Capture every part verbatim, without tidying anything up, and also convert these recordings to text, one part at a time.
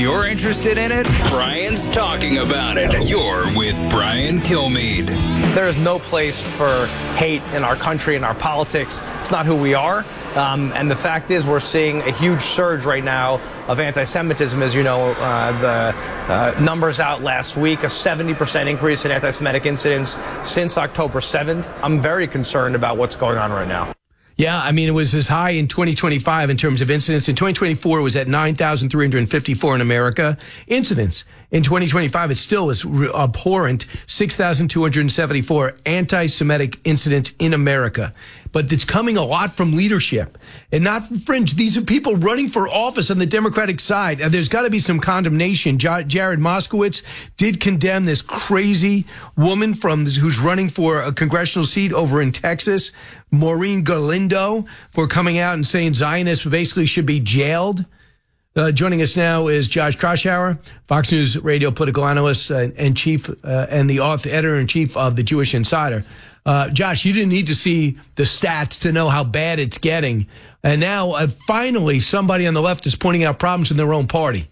you're interested in it, Brian's talking about it. You're with Brian Kilmeade. There is no place for hate in our country, in our politics. It's not who we are. Um, and the fact is we're seeing a huge surge right now of anti-Semitism. As you know, uh, the uh, numbers out last week, a seventy percent increase in anti-Semitic incidents since October seventh. I'm very concerned about what's going on right now. Yeah, I mean, it was as high in twenty twenty-five in terms of incidents. In twenty twenty-four, it was at nine thousand three hundred fifty-four in America. Incidents. In twenty twenty-five, it still is abhorrent, six thousand two hundred seventy-four anti-Semitic incidents in America. But it's coming a lot from leadership and not from fringe. These are people running for office on the Democratic side. And there's got to be some condemnation. J- Jared Moskowitz did condemn this crazy woman from who's running for a congressional seat over in Texas, Maureen Galindo, for coming out and saying Zionists basically should be jailed. Uh, joining us now is Josh Kraushaar, Fox News radio political analyst uh, and chief uh, and the author, editor-in-chief of the Jewish Insider. Uh, Josh, you didn't need to see the stats to know how bad it's getting. And now, uh, finally, somebody on the left is pointing out problems in their own party.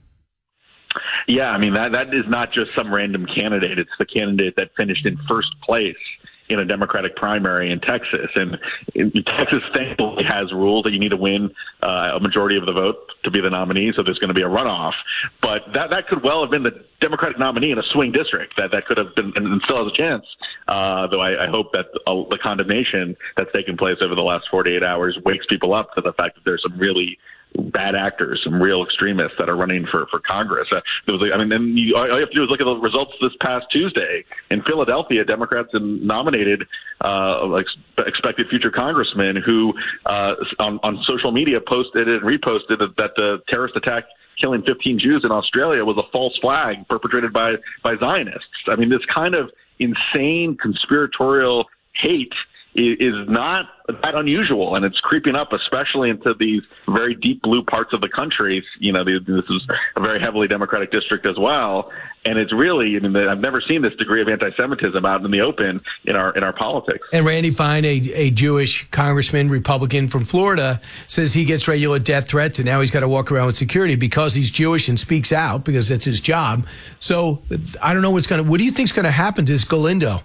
Yeah, I mean, that that is not just some random candidate. It's the candidate that finished in first place in a Democratic primary in Texas. And Texas thankfully has rules that you need to win uh, a majority of the vote to be the nominee, so there's going to be a runoff. But that that could well have been the Democratic nominee in a swing district. That that could have been, and still has a chance, uh, though I, I hope that uh, the condemnation that's taken place over the last forty-eight hours wakes people up to the fact that there's some really bad actors, some real extremists that are running for, for Congress. Uh, there was, I mean, then you, all you have to do is look at the results this past Tuesday. In Philadelphia, Democrats nominated uh, like expected future congressmen who uh, on, on social media posted and reposted that, that the terrorist attack killing fifteen Jews in Australia was a false flag perpetrated by, by Zionists. I mean, this kind of insane conspiratorial hate is not that unusual, and it's creeping up, especially into these very deep blue parts of the country. You know, this is a very heavily Democratic district as well, and it's really, I mean, I've never seen this degree of anti-Semitism out in the open in our in our politics. And Randy Fine, a, a Jewish congressman, Republican from Florida, says he gets regular death threats, and now he's got to walk around with security because he's Jewish and speaks out because that's his job. So I don't know what's going to. What do you think is going to happen to this Galindo?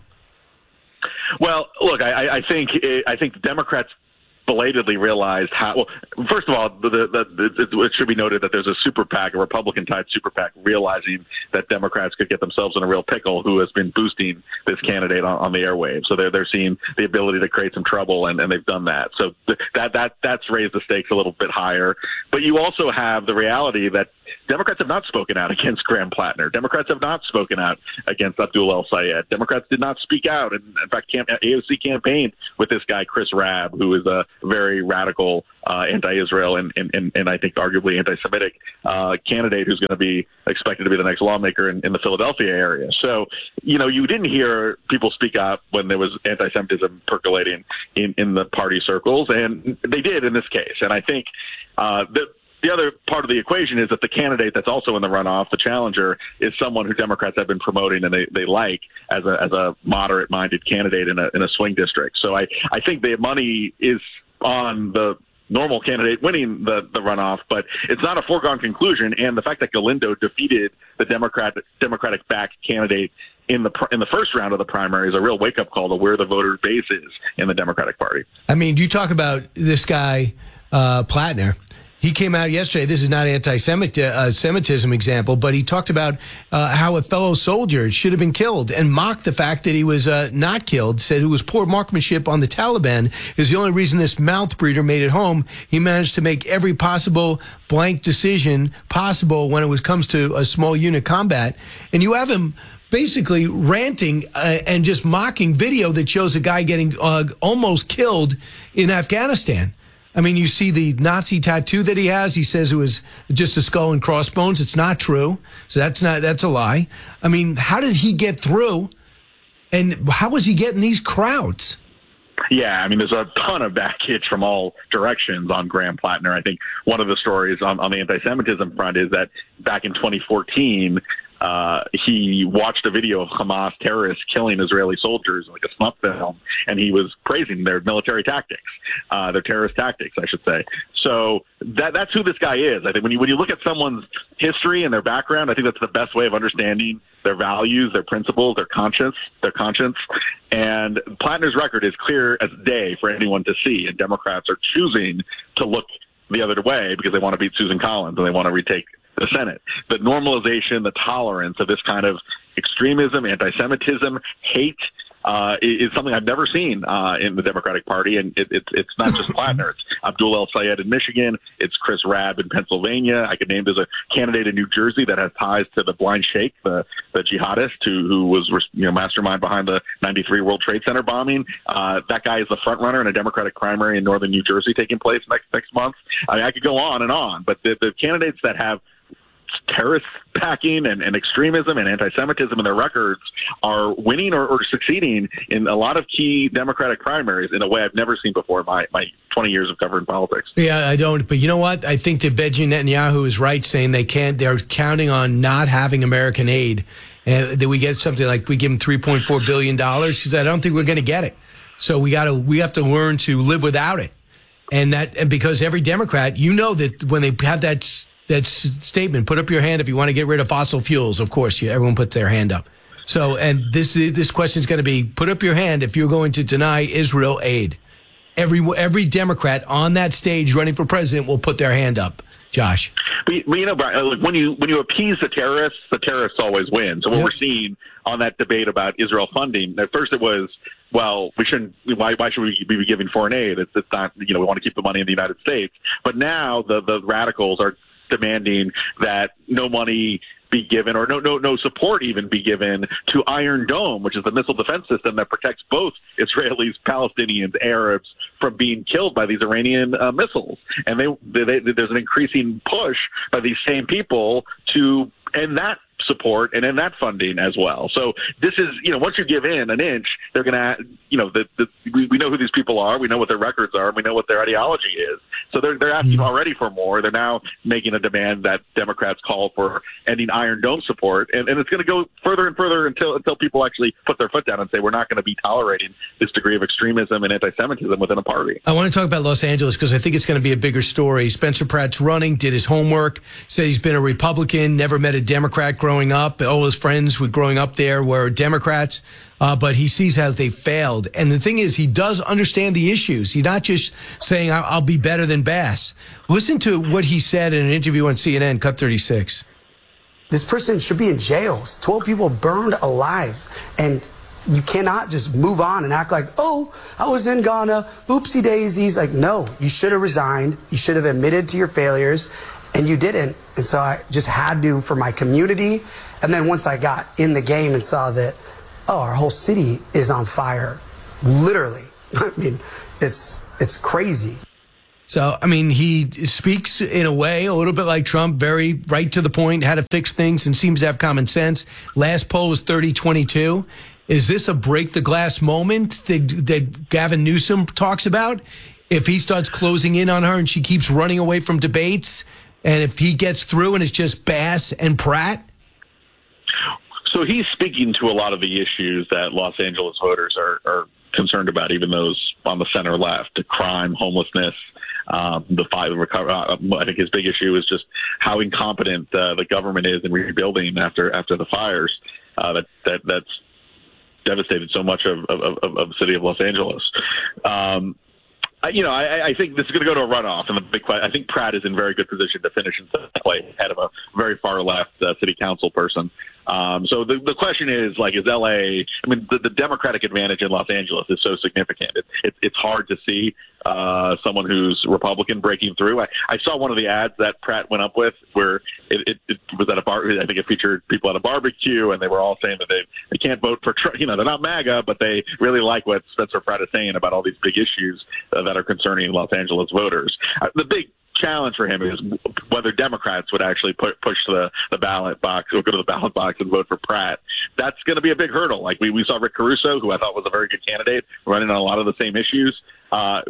Well, look, I, I think I think the Democrats belatedly realized how. Well, first of all, the, the, the, it should be noted that there's a super PAC, a Republican-type super PAC, realizing that Democrats could get themselves in a real pickle, who has been boosting this candidate on, on the airwaves. So they're they're seeing the ability to create some trouble, and, and they've done that. So th- that that that's raised the stakes a little bit higher. But you also have the reality that Democrats have not spoken out against Graham Plattner. Democrats have not spoken out against Abdul El Sayed. Democrats did not speak out. And in fact, camp- A O C campaigned with this guy, Chris Rabb, who is a very radical uh, anti-Israel and, and, and, and I think arguably anti-Semitic uh, candidate who's going to be expected to be the next lawmaker in, in the Philadelphia area. So, you know, you didn't hear people speak up when there was anti-Semitism percolating in, in the party circles, and they did in this case. And I think uh, the The other part of the equation is that the candidate that's also in the runoff, the challenger, is someone who Democrats have been promoting and they, they like as a as a moderate-minded candidate in a in a swing district. So I, I think the money is on the normal candidate winning the, the runoff, but it's not a foregone conclusion. And the fact that Galindo defeated the Democrat Democratic-backed candidate in the in the first round of the primary is a real wake-up call to where the voter base is in the Democratic Party. I mean, you talk about this guy, uh, Plattner. He came out yesterday. This is not anti-Semitism uh, example, but he talked about uh, how a fellow soldier should have been killed and mocked the fact that he was uh, not killed, said it was poor marksmanship on the Taliban is the only reason this mouth breather made it home. He managed to make every possible blank decision possible when it was comes to a small unit combat. And you have him basically ranting uh, and just mocking video that shows a guy getting uh, almost killed in Afghanistan. I mean, you see the Nazi tattoo that he has. He says it was just a skull and crossbones. It's not true. So that's not, that's a lie. I mean, how did he get through? And how was he getting these crowds? Yeah, I mean, there's a ton of baggage from all directions on Graham Plattner. I think one of the stories on, on the anti-Semitism front is that back in twenty fourteen, uh, he watched a video of Hamas terrorists killing Israeli soldiers, like a snuff film, and he was praising their military tactics, uh, their terrorist tactics, I should say. So that that's who this guy is. I think when you when you look at someone's history and their background, I think that's the best way of understanding their values, their principles, their conscience, their conscience. And Plattner's record is clear as day for anyone to see, and Democrats are choosing to look the other way because they want to beat Susan Collins and they want to retake the Senate. The normalization, the tolerance of this kind of extremism, anti-Semitism, hate uh, is something I've never seen uh, in the Democratic Party. And it, it, it's not just Plattner. It's Abdul El Sayed in Michigan. It's Chris Rabb in Pennsylvania. I could name there's a candidate in New Jersey that has ties to the Blind Sheikh, the, the jihadist who, who was you know mastermind behind the ninety-three World Trade Center bombing. Uh, that guy is the front runner in a Democratic primary in northern New Jersey taking place next next month. I mean, I could go on and on, but the, the candidates that have terrorist backing and, and extremism and anti-Semitism in their records are winning or, or succeeding in a lot of key Democratic primaries in a way I've never seen before in my, my twenty years of covering politics. Yeah, I don't. But you know what? I think that Benjamin Netanyahu is right saying they can't, they're counting on not having American aid. And that we get something like we give them three point four billion dollars. He said, I don't think we're going to get it. So we got to, we have to learn to live without it. And that, and because every Democrat, you know that when they have that that statement, put up your hand if you want to get rid of fossil fuels. Of course, you, everyone puts their hand up. So, and this this question is going to be, put up your hand if you're going to deny Israel aid. Every every Democrat on that stage running for president will put their hand up. Josh. But, but you know, Brian, when you when you appease the terrorists, the terrorists always win. So what yep. we're seeing on that debate about Israel funding, at first it was, well, we shouldn't. Why, why should we be giving foreign aid? It's, it's not. You know, we want to keep the money in the United States. But now the the radicals are demanding that no money be given, or no no no support even be given to Iron Dome, which is the missile defense system that protects both Israelis, Palestinians, Arabs from being killed by these Iranian uh, missiles. And they, they, they there's an increasing push by these same people to end that support and in that funding as well. So this is, you know, once you give in an inch, they're going to, you know, the, the, we, we know who these people are. We know what their records are. We know what their ideology is. So they're, they're asking already for more. They're now making a demand that Democrats call for ending Iron Dome support. And, and it's going to go further and further until, until people actually put their foot down and say, we're not going to be tolerating this degree of extremism and anti-Semitism within a party. I want to talk about Los Angeles because I think it's going to be a bigger story. Spencer Pratt's running, did his homework, said he's been a Republican, never met a Democrat growing up. All his friends were growing up there were Democrats, uh, but he sees how they failed. And the thing is, he does understand the issues. He's not just saying, I'll, I'll be better than Bass. Listen to what he said in an interview on C N N, Cut thirty-six. This person should be in jail. twelve people burned alive. And you cannot just move on and act like, oh, I was in Ghana, oopsie daisies. Like, no, you should have resigned. You should have admitted to your failures. And you didn't. And so I just had to for my community. And then once I got in the game and saw that, oh, our whole city is on fire, literally. I mean, it's it's crazy. So, I mean, he speaks in a way a little bit like Trump, very right to the point, how to fix things, and seems to have common sense. Last poll was thirty twenty-two. Is this a break the glass moment that, that Gavin Newsom talks about? If he starts closing in on her and she keeps running away from debates, and if he gets through and it's just Bass and Pratt? So he's speaking to a lot of the issues that Los Angeles voters are, are concerned about, even those on the center left, crime, homelessness, um, the five. Uh, I think his big issue is just how incompetent uh, the government is in rebuilding after after the fires uh, that that that's devastated so much of of, of, of the city of Los Angeles. Um, You know, I, I think this is going to go to a runoff, and the big question, I think Pratt is in very good position to finish in second place ahead of a very far left uh, city council person. Um, so the the question is, like, is L A? I mean, the, the Democratic advantage in Los Angeles is so significant. It, it, it's hard to see uh, someone who's Republican breaking through. I, I saw one of the ads that Pratt went up with where it, it, it was at a bar. I think it featured people at a barbecue, and they were all saying that they they can't vote for Trump. You know, they're not MAGA, but they really like what Spencer Pratt is saying about all these big issues uh, that are concerning Los Angeles voters. Uh, the big challenge for him is whether Democrats would actually put, push the, the ballot box or go to the ballot box and vote for Pratt. That's going to be a big hurdle. Like we, we saw Rick Caruso, who I thought was a very good candidate, running on a lot of the same issues. Uh,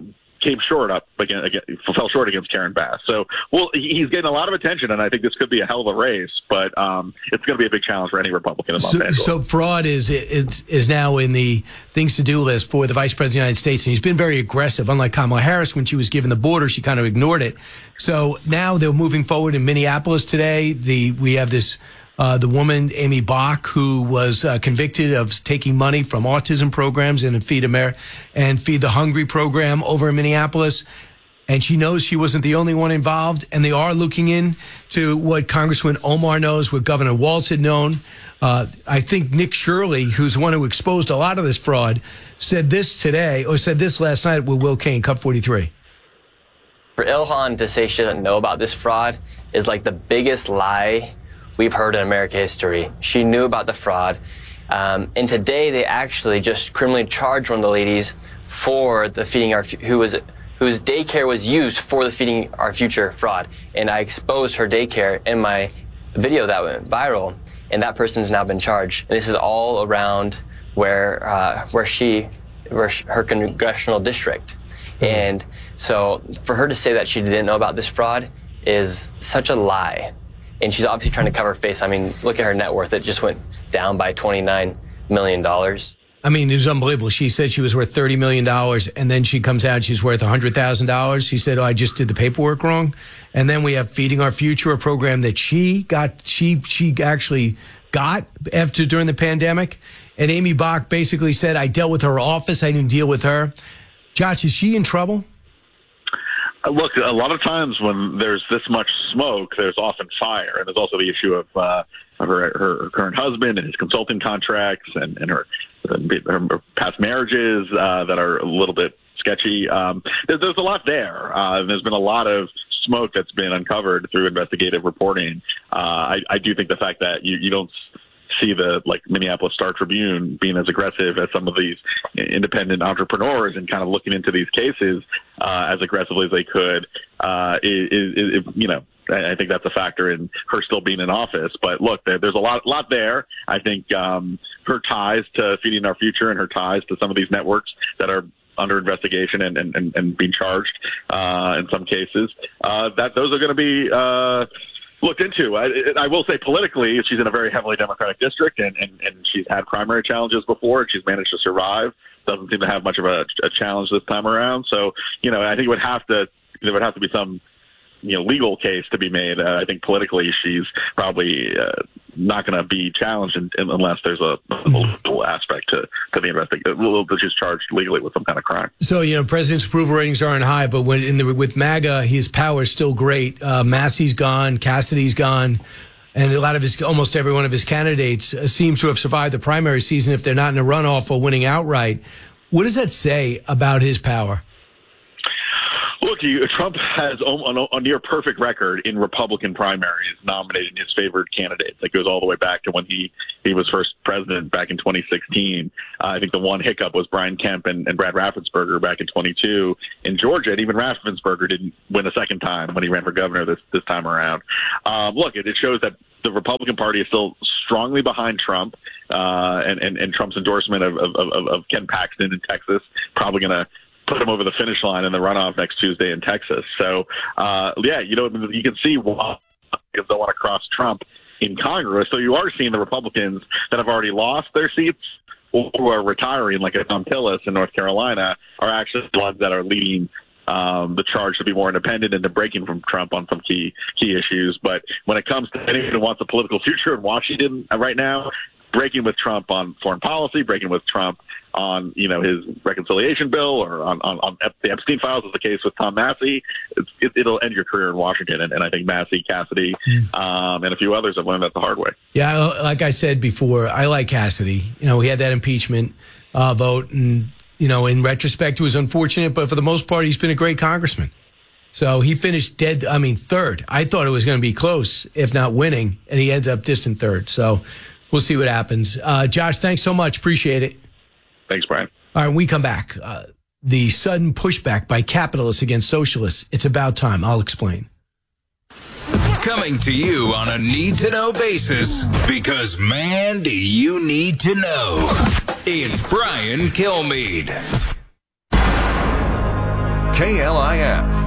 came short up again, again, fell short against Karen Bass. So, well, he's getting a lot of attention, and I think this could be a hell of a race. But um, it's going to be a big challenge for any Republican in Los so, Angeles. So, fraud is is is now in the things to do list for the Vice President of the United States, and he's been very aggressive. Unlike Kamala Harris, when she was given the border, she kind of ignored it. So now they're moving forward in Minneapolis today. The we have this. Uh, the woman, Amy Bach, who was uh, convicted of taking money from autism programs and Feed America and Feed the Hungry program over in Minneapolis. And she knows she wasn't the only one involved. And they are looking into what Congressman Omar knows, what Governor Walz had known. Uh, I think Nick Shirley, who's the one who exposed a lot of this fraud, said this today, or said this last night with Will Cain, Cup forty-three. For Ilhan to say she doesn't know about this fraud is like the biggest lie we've heard in American history. She knew about the fraud. Um, and today they actually just criminally charged one of the ladies for the Feeding Our, who was, whose daycare was used for the Feeding Our Future fraud. And I exposed her daycare in my video that went viral, and that person's now been charged. And this is all around where, uh, where she, where she, her congressional district. Mm-hmm. And so for her to say that she didn't know about this fraud is such a lie. And she's obviously trying to cover her face. I mean, look at her net worth. It just went down by twenty-nine million dollars. I mean, it was unbelievable. She said she was worth thirty million dollars, and then she comes out, she's worth one hundred thousand dollars. She said, oh, I just did the paperwork wrong. And then we have Feeding Our Future, a program that she got, she she actually got after during the pandemic. And Amy Bach basically said, I dealt with her office. I didn't deal with her. Josh, is she in trouble? Look, a lot of times when there's this much smoke, there's often fire. And there's also the issue of uh, her, her current husband and his consulting contracts and, and her, her past marriages uh, that are a little bit sketchy. Um, there's, there's a lot there. Uh, there's been a lot of smoke that's been uncovered through investigative reporting. Uh, I, I do think the fact that you, you don't see the like Minneapolis Star Tribune being as aggressive as some of these independent entrepreneurs and kind of looking into these cases uh, as aggressively as they could uh, is, is, is, you know, I think that's a factor in her still being in office. But look, there, there's a lot, lot there. I think um, her ties to Feeding Our Future and her ties to some of these networks that are under investigation and, and, and, and being charged uh, in some cases, uh, that those are going to be uh, looked into. I, I will say politically, she's in a very heavily Democratic district, and, and, and she's had primary challenges before, and she's managed to survive. Doesn't seem to have much of a, a challenge this time around. So, you know, I think it would have to, there would have to be some, you know, legal case to be made. Uh, I think politically, she's probably uh, not going to be challenged in, in, unless there's a, a legal aspect to, to the investigation. That she's charged legally with some kind of crime. So, you know, president's approval ratings aren't high, but when in the, with MAGA, his power is still great. Uh, Massey's gone, Cassidy's gone, and a lot of his, almost every one of his candidates uh, seems to have survived the primary season if they're not in a runoff or winning outright. What does that say about his power? Look, you, Trump has a, a near perfect record in Republican primaries nominating his favored candidates. That goes all the way back to when he, he was first president back in twenty sixteen. Uh, I think the one hiccup was Brian Kemp and, and Brad Raffensperger back in twenty-two in Georgia. And even Raffensperger didn't win a second time when he ran for governor this, this time around. Um, look, it, it shows that the Republican Party is still strongly behind Trump, uh, and, and, and Trump's endorsement of, of, of, of Ken Paxton in Texas probably going to put him over the finish line in the runoff next Tuesday in Texas. So, uh, yeah, you know, you can see why because they want to cross Trump in Congress. So you are seeing the Republicans that have already lost their seats or who are retiring, like a Thom Tillis in North Carolina, are actually the ones that are leading um, the charge to be more independent and to breaking from Trump on some key key issues. But when it comes to anyone who wants a political future in Washington right now, breaking with Trump on foreign policy, breaking with Trump on, you know, his reconciliation bill or on, on, on the Epstein files, is the case with Tom Massey. It's, it, it'll end your career in Washington. And, and I think Massey, Cassidy, mm. um, and a few others have learned that the hard way. Yeah, like I said before, I like Cassidy. You know, we had that impeachment uh, vote. And, you know, in retrospect, it was unfortunate. But for the most part, he's been a great congressman. So he finished dead, I mean, third. I thought it was going to be close, if not winning. And he ends up distant third. So we'll see what happens. Uh, Josh, thanks so much. Appreciate it. Thanks, Brian. All right, when we come back, uh, the sudden pushback by capitalists against socialists. It's about time. I'll explain. Coming to you on a need-to-know basis, because, man, do you need to know. It's Brian Kilmeade. K L I F.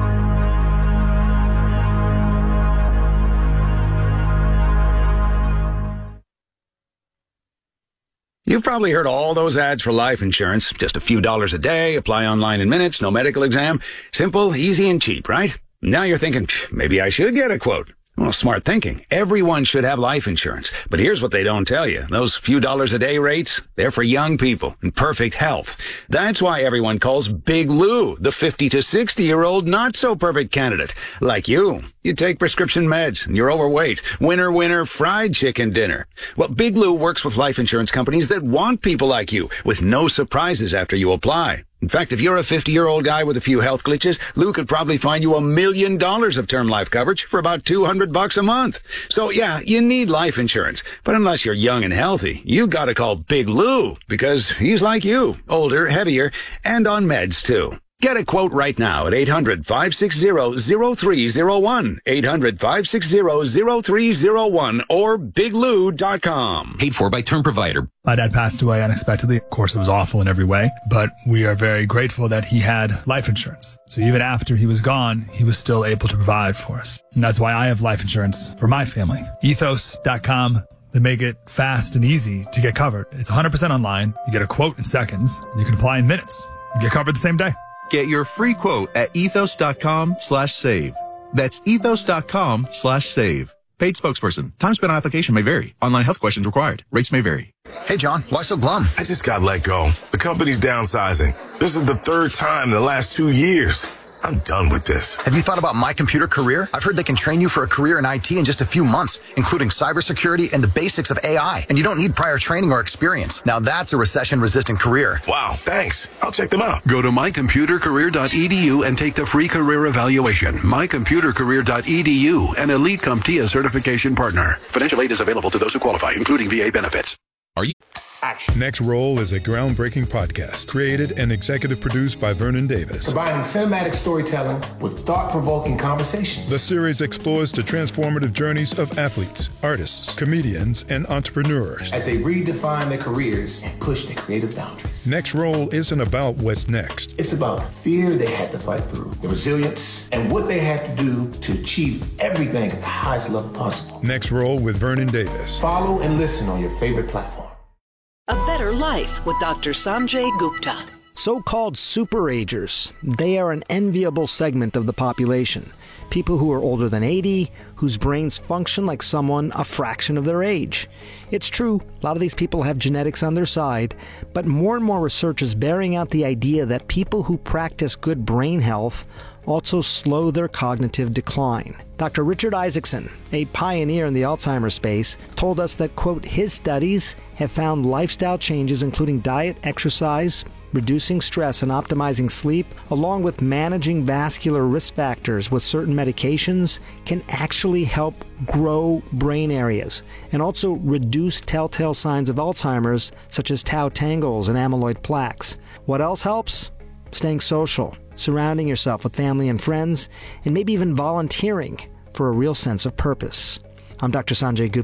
You've probably heard all those ads for life insurance. Just a few dollars a day, apply online in minutes, no medical exam. Simple, easy, and cheap, right? Now you're thinking, maybe I should get a quote. Well, smart thinking. Everyone should have life insurance. But here's what they don't tell you. Those few dollars a day rates, they're for young people in perfect health. That's why everyone calls Big Lou the fifty to sixty year old not so perfect candidate. Like you. You take prescription meds and you're overweight. Winner, winner, fried chicken dinner. Well, Big Lou works with life insurance companies that want people like you with no surprises after you apply. In fact, if you're a fifty-year-old guy with a few health glitches, Lou could probably find you a million dollars of term life coverage for about two hundred bucks a month. So yeah, you need life insurance. But unless you're young and healthy, you gotta call Big Lou because he's like you, older, heavier, and on meds too. Get a quote right now at eight hundred, five six zero, zero three zero one, eight hundred, five six zero, zero three zero one, or big lou dot com. Paid for by Term Provider. My dad passed away unexpectedly. Of course, it was awful in every way, but we are very grateful that he had life insurance. So even after he was gone, he was still able to provide for us. And that's why I have life insurance for my family. ethos dot com. They make it fast and easy to get covered. It's one hundred percent online. You get a quote in seconds, and you can apply in minutes. You get covered the same day. Get your free quote at ethos dot com slash save. That's ethos dot com slash save. Paid spokesperson. Time spent on application may vary. Online health questions required. Rates may vary. Hey, John, why so glum? I just got let go. The company's downsizing. This is the third time in the last two years. I'm done with this. Have you thought about My Computer Career? I've heard they can train you for a career in I T in just a few months, including cybersecurity and the basics of A I. And you don't need prior training or experience. Now that's a recession-resistant career. Wow, thanks. I'll check them out. Go to my computer career dot e d u and take the free career evaluation. my computer career dot e d u, an Elite CompTIA certification partner. Financial aid is available to those who qualify, including V A benefits. Are you? Action. Next Roll is a groundbreaking podcast created and executive produced by Vernon Davis. Combining cinematic storytelling with thought-provoking conversations. The series explores the transformative journeys of athletes, artists, comedians, and entrepreneurs as they redefine their careers and push their creative boundaries. Next Roll isn't about what's next. It's about the fear they had to fight through, the resilience, and what they had to do to achieve everything at the highest level possible. Next Roll with Vernon Davis. Follow and listen on your favorite platform. A Better Life with Doctor Sanjay Gupta. So-called superagers. They are an enviable segment of the population. People who are older than eighty, whose brains function like someone a fraction of their age. It's true, a lot of these people have genetics on their side, but more and more research is bearing out the idea that people who practice good brain health also slow their cognitive decline. Doctor Richard Isaacson, a pioneer in the Alzheimer's space, told us that, quote, his studies have found lifestyle changes including diet, exercise, reducing stress and optimizing sleep, along with managing vascular risk factors with certain medications, can actually help grow brain areas and also reduce telltale signs of Alzheimer's such as tau tangles and amyloid plaques. What else helps? Staying social, surrounding yourself with family and friends, and maybe even volunteering for a real sense of purpose. I'm Doctor Sanjay Gupta.